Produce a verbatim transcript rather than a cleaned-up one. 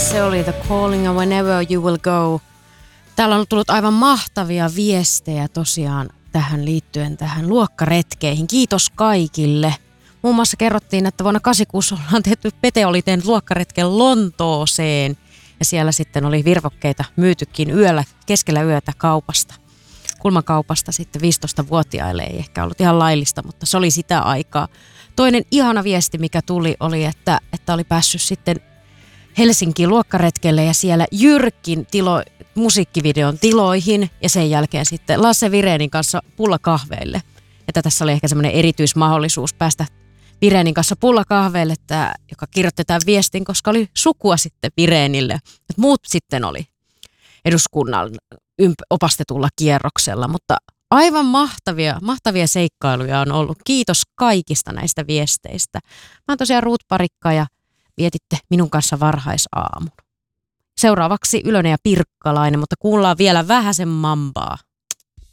Se oli The Calling and Whenever You Will Go. Täällä on tullut aivan mahtavia viestejä tosiaan tähän liittyen tähän luokkaretkeihin. Kiitos kaikille. Muun muassa kerrottiin, että vuonna kahdeksankymmentäkuusi ollaan tehty, Pete oli tehnyt luokkaretken Lontooseen. Ja siellä sitten oli virvokkeita myytykin yöllä, keskellä yötä kaupasta. Kulmakaupasta sitten viisitoistavuotiaille ei ehkä ollut ihan laillista, mutta se oli sitä aikaa. Toinen ihana viesti, mikä tuli, oli, että, että oli päässyt sitten Helsinkiin luokkaretkelle ja siellä Jyrkin tilo, musiikkivideon tiloihin ja sen jälkeen sitten Lasse Virenin kanssa pullakahveille. Että tässä oli ehkä semmoinen erityismahdollisuus päästä Virenin kanssa pullakahveille, että, joka kirjoitti tämän viestin, koska oli sukua sitten Virenille. Et muut sitten oli eduskunnan ymp- opastetulla kierroksella, mutta aivan mahtavia, mahtavia seikkailuja on ollut. Kiitos kaikista näistä viesteistä. Mä oon tosiaan Ruut Parikka ja vietitte minun kanssa varhaisaamun. Seuraavaksi Ylönen ja Pirkkalainen, mutta kuullaan vielä vähäsen mambaa.